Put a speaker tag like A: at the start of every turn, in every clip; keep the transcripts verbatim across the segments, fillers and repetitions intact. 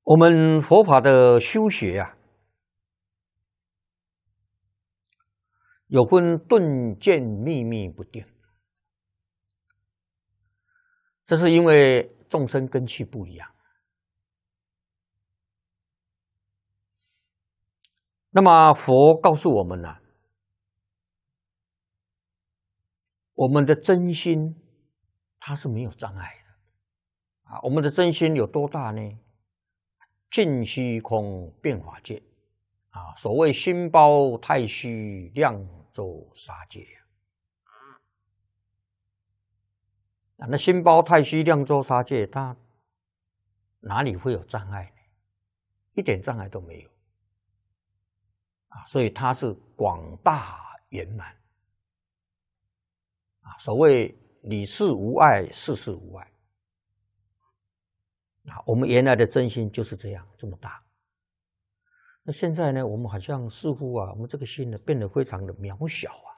A: 我们佛法的修学啊，有分顿渐秘密不定，这是因为众生根器不一样。那么佛告诉我们呢、啊，我们的真心它是没有障碍的啊。我们的真心有多大呢？尽虚空遍法界啊，所谓心包太虚，量周沙界啊。那心包太虚，量周沙界，它哪里会有障碍呢？一点障碍都没有啊，所以它是广大圆满啊。所谓理事无碍，事事无碍。啊，我们原来的真心就是这样这么大。那现在呢，我们好像似乎啊，我们这个心呢变得非常的渺小啊。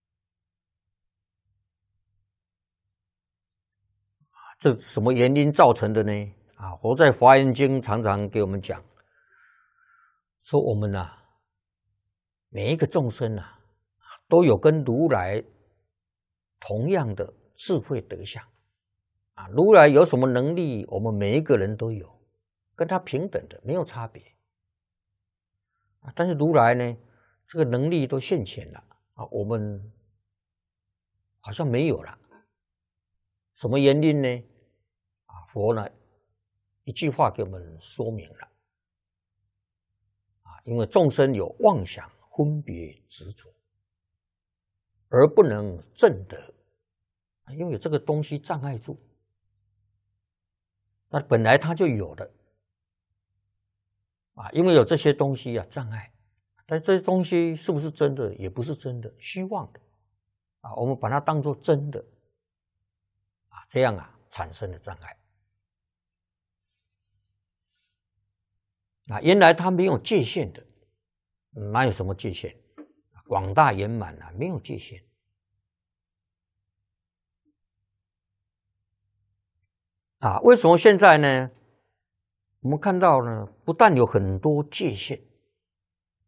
A: 这什么原因造成的呢？啊，佛在《华严经》常常给我们讲，说我们啊，每一个众生啊，都有跟如来同样的智慧德相。啊，如来有什么能力，我们每一个人都有，跟他平等的，没有差别。啊，但是如来呢，这个能力都现前了啊，我们好像没有了。什么原因呢？啊，佛呢一句话给我们说明了。啊，因为众生有妄想、分别、执着，而不能证得，因为有这个东西障碍住。那本来它就有的啊，因为有这些东西啊障碍，但这些东西是不是真的？也不是真的，虚妄的啊。我们把它当作真的啊，这样啊产生了障碍啊。原来它没有界限的，哪有什么界限？广大圆满啊，没有界限。啊，为什么现在呢？我们看到呢，不但有很多界限，